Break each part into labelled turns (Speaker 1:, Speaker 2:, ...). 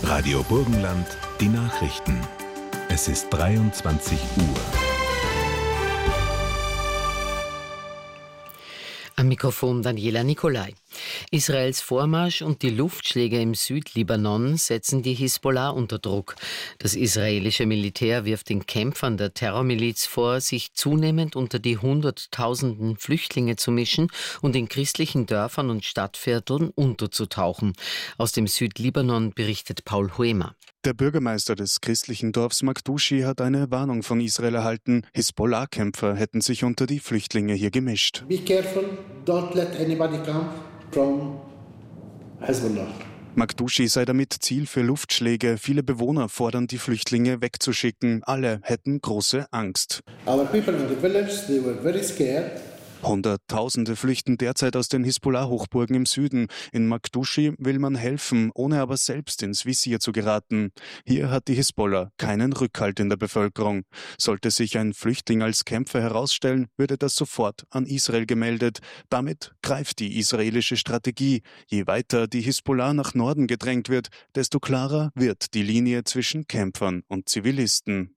Speaker 1: Radio Burgenland, die Nachrichten. Es ist 23 Uhr.
Speaker 2: Am Mikrofon Daniela Nicolai. Israels Vormarsch und die Luftschläge im Südlibanon setzen die Hisbollah unter Druck. Das israelische Militär wirft den Kämpfern der Terrormiliz vor, sich zunehmend unter die Hunderttausenden Flüchtlinge zu mischen und in christlichen Dörfern und Stadtvierteln unterzutauchen. Aus dem Südlibanon berichtet Paul Huemer.
Speaker 3: Der Bürgermeister des christlichen Dorfs Makdushi hat eine Warnung von Israel erhalten. Hisbollah-Kämpfer hätten sich unter die Flüchtlinge hier gemischt.
Speaker 4: Be careful, don't let anybody come from Hezbollah.
Speaker 3: Makdushi sei damit Ziel für Luftschläge. Viele Bewohner fordern, die Flüchtlinge wegzuschicken. Alle hätten große Angst.
Speaker 4: Our people in the village, they were very scared.
Speaker 3: Hunderttausende flüchten derzeit aus den Hisbollah-Hochburgen im Süden. In Makdushi will man helfen, ohne aber selbst ins Visier zu geraten. Hier hat die Hisbollah keinen Rückhalt in der Bevölkerung. Sollte sich ein Flüchtling als Kämpfer herausstellen, würde das sofort an Israel gemeldet. Damit greift die israelische Strategie. Je weiter die Hisbollah nach Norden gedrängt wird, desto klarer wird die Linie zwischen Kämpfern und Zivilisten.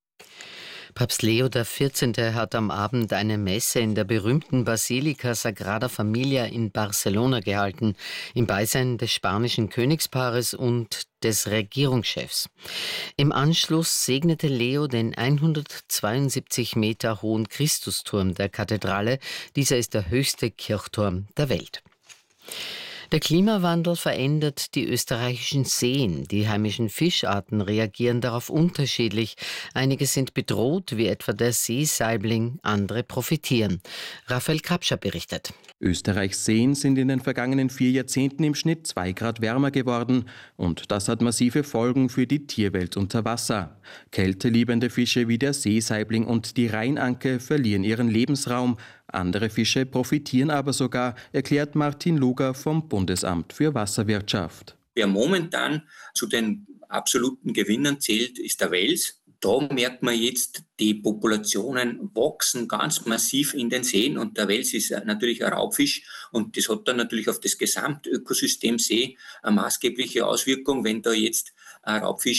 Speaker 2: Papst Leo XIV. Hat am Abend eine Messe in der berühmten Basilika Sagrada Familia in Barcelona gehalten, im Beisein des spanischen Königspaares und des Regierungschefs. Im Anschluss segnete Leo den 172 Meter hohen Christusturm der Kathedrale. Dieser ist der höchste Kirchturm der Welt. Der Klimawandel verändert die österreichischen Seen. Die heimischen Fischarten reagieren darauf unterschiedlich. Einige sind bedroht, wie etwa der Seesaibling, andere profitieren. Raphael Krapscher berichtet.
Speaker 5: Österreichs Seen sind in den vergangenen 4 Jahrzehnten im Schnitt 2 Grad wärmer geworden. Und das hat massive Folgen für die Tierwelt unter Wasser. Kälteliebende Fische wie der Seesaibling und die Rheinanke verlieren ihren Lebensraum. Andere Fische profitieren aber sogar, erklärt Martin Luger vom Bundesamt für Wasserwirtschaft.
Speaker 6: Wer momentan zu den absoluten Gewinnern zählt, ist der Wels. Da merkt man jetzt, die Populationen wachsen ganz massiv in den Seen und der Wels ist natürlich ein Raubfisch und das hat dann natürlich auf das Gesamtökosystem See eine maßgebliche Auswirkung, wenn da jetzt ein Raubfisch